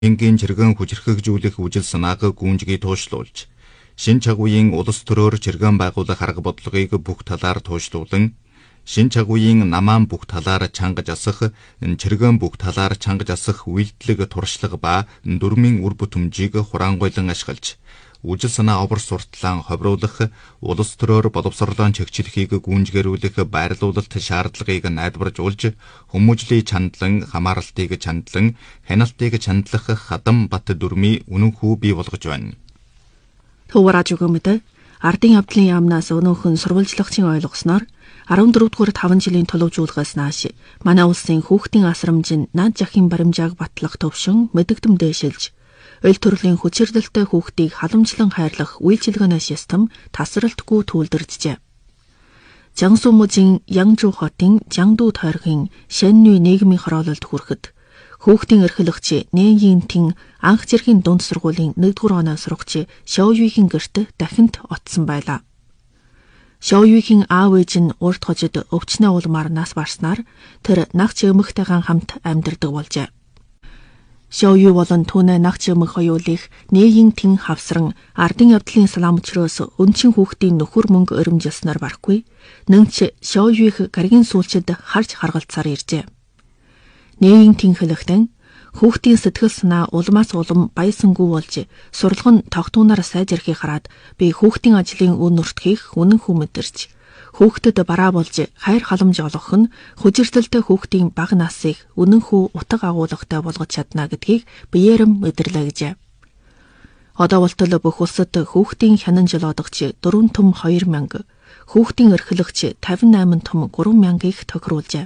энгийн чиргэн хүчрхэгжүүлэх үжил санааг гүнжгий туушлуулж, шин чагуйн улс төрөөр чиргэн байгуулах арга бодлогыг бүх талаар туушлуулан, шин чагуйн намаан бүх талаар чангаж асах, чиргэн бүх талаар чангаж асах үйлдэлэг туршлага ба дүрмийн үр бүтэмжийг хураангуйлан ашиглаж, үжил санаа овор сурталаан ховруулах, улс төрөөр боловсролоон чигчлэхийг гүнжгэрүүлэх байрлуулалт шаардлагыг найдваржуулж, хүмүүжлийн чандлан, хамааралтыг чандлан, хяналтыг чандлах хадам бат дүрмийн үнэн хүү бий болгож байна. Төвөраж өгөөмөд ардын явдлын яамнаас өнөөхөн сурвалжлагчийн ойлгосноор 14-р 5 жилийн төлөвжүүлгээс нааш манай улсын хүүхдийн асрамжийн наад жахын баримжааг батлах төвшин мэдэгдэм дээшилж, ойл төрлийн хүчирдэлтэй хүүхдийг халамжлан хайрлах үйлчилгээний систем тасралтгүй түүлдэржээ. Жансу мужийн Янжу хотын Жангду тойргийн Шэннүй нийгмийн хороололд хүрэхэд хүүхдийн эрхлэгч Нэйин Тин анх зэргийн дунд сургуулийн 1-р оноо сурагч Шоуюигийн гэрт дахинд оцсон байлаа. Шоуюигийн аав ээж нь урд хожид өвчнөө улмаар нас барснаар тэр нагч эмэгтэйгэн хамт амьдардаг болжээ. Шоуюи болон түүний нагч эмэг хоёулыг Нэйин Тин хавсран ардын явдлын салаамчроос өнчин хүүхдийн нөхөр мөнгө өрөмжилснээр барахгүй, нэмч Шоуюиг гаригийн сүүлчид харж харгалцаар иржээ. Нэйин Тин хэлэхдээ хүүхдийн сэтгэл санаа улмаас улам баясангүй болж сурлагын тогтуунаар сайжрахыг хараад би хүүхдийн ажлын үн нуртхийг үнэн хүү мэдэрч, хүүхдэд бараа болж хайр халамж олгох нь хүчирдэлтэй хүүхдийн бага насыг үнэн хүү утга агуулгатай болгож чадна гэдгийг биеэрэм мэдэрлээ гэжээ. Одоо болтол бүх улсад хүүхдийн хянан жил одогч 4 том 2000, хүүхдийн эрхлэгч 58 том 3000-ыг тохируулжээ.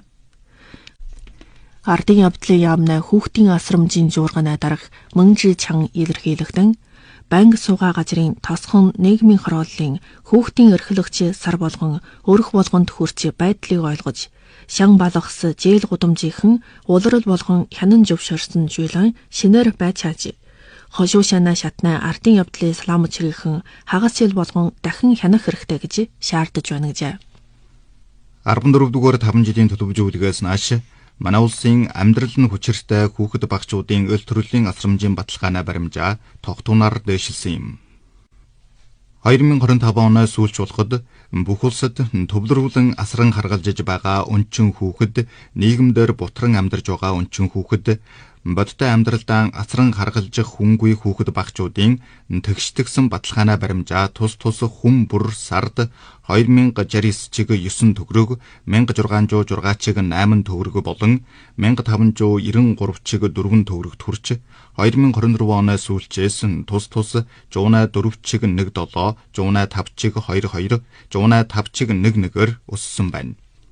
Ардын явдлын яамнаа хүүхдийн асрамжийн жуурганы дарга Мөнжи Чан илэрхийлэгдэн банк суугаа газрын тосхон нийгмийн хорооллын хүүхдийн эрхлэгч сар болгон өрх болгонд хүрч байдлыг ойлгож, шан балгас зээл гудамжийнхан улрал болгон хянан зөвшөөрсөн жуулан шинээр байж хааж, хошуу шанаа шатнаа ардын явдлын салаамчрийнхэн хагас жил болгон дахин хянах хэрэгтэй гэж шаардаж байна гэжээ. 14-р 5 жилийн төлөвжүүлгээс нааш манай улсын амьдрал нь хүчиртэй хүүхэд багчуудын өл төрлийн асрамжийн баталгааны баримжаа тогтуунаар дээшилсэн юм. 2025 оноос сүүлч болоход бүх улсад төвлөрүүлэн асран харгалзаж байгаа өнчин хүүхэд, нийгэмдэр бутран амьдарж байгаа өнчин хүүхэд, бодтой амьдралдаа асран харгалзах хүнгүй хүүхэд багчуудын тэгштгсэн баталгааны баримжаа тус хүн бүр сард 2069 чиг 9 төгрөг, 1606 чиг 8 төгрөг болон 1593 чиг 4 төгрөгт хүрч 2024 оноос сүүлчээс тус 104 чиг 17, 105 чиг 22, 105 чиг 11-ээр өссөн байна.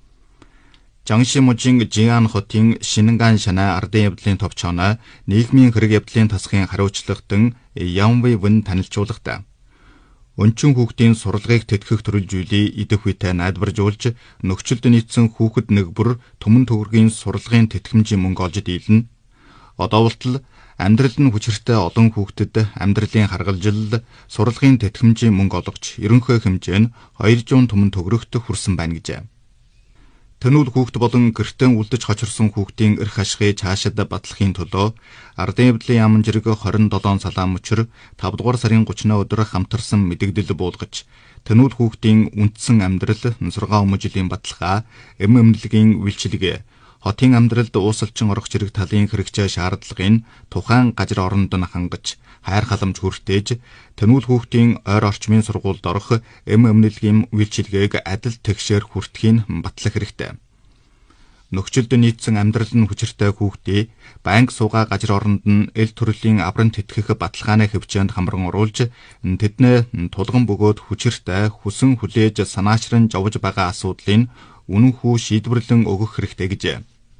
Жангши мужийн Жиан хотын Шинэнган шанаа ардын явдлын товчооноо нийгмийн хэрэг явдлын тасгын хариуцлагатан Янвэй Вэн танилцуулгахдаа өнчин хүүхдийн сурлагыг тэтгэх төрөл зүйлийг идэх үедээ найдваржуулж, нөхцөлд нийцсэн хүүхэд нэг бүр түмэн төгрөгийн сурлагын тэтгэмжийн мөнгө олж дийлнэ. Одоо болтол амьдрал нь хүчиртэй олон хүүхдэд амьдралын харгалзал, сурлагын тэтгэмжийн мөнгө олгож, ерөнхий хэмжээ нь 200 түмэн төгрөгт хүрсэн байна гэжээ. Тэнүүл хүүхэд болон гэртэн үлдэж хочирсон хүүхдийн эрх ашигыг цаашид батлахын төлөө ардын явдлын яамн зэрэг 27 салаам мөчр 5 дугаар сарын 30-ны өдөр хамтарсан мэдэгдэл буулгаж, тэнүүл хүүхдийн үндсэн амьдрал, нусургаа өмөжлийн баталгаа, эмнэлгийн үйлчилгээ, хотын амьдралд уусалчин орох зэрэг талын хэрэгцээ шаардлагын тухайн газар оронд нь хангаж, хайр халамж хүртээж, тэнүүл хүүхдийн ойр орчмын сургуульд орох эмнэлгийн үйлчилгээг адил тэгшээр хүртэхийн батлах хэрэгтэй. Нөхцөлд нийцсэн амьдрал нь хүчиртэй хүүхдийг банк суугаа газар оронд нь эл төрлийн авран тэтгэх баталгааны хөвчөөнд хамран оруулж, тэднээ тулган бөгөөд хүчиртэй хүсэн хүлээж санаачран жовж байгаа асуудлыг үнэн хүү шийдвэрлэн өгөх хэрэгтэй гэжээ.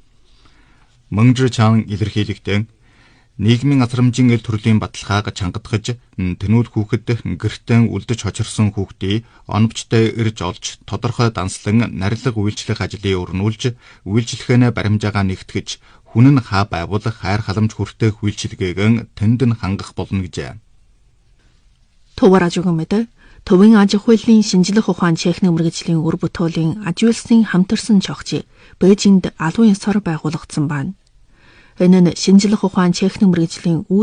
Мөнжи Чан илэрхийлэгдэн нийгмийн асрамжийн эл төрлийн баталгааг чангадгаж, тэнүүл хүүхэд гэртэн үлдэж хочирсон хүүхдийг оновчтой ирж олж, тодорхой данслан нарилга үйлчлэх ажлыг өрнүүлж, үйлчлэхэнэ баримжаагаа нэгтгэж, хүн нь хаа байгуулах хайр халамж хүртэх үйлчилгээг тэнд нь хангах болно гэжээ. Төвөраж өгөөмөд төвийн аж ахуйлын шинжлэх ухаан техник мэргэжлийн үр бүтээлийн аж үйлсийн хамтарсан чогч Бээжинд алуун ёсоор байгуулагдсан байна. Энэ нь шинжлэх ухаан техник мэргэжлийн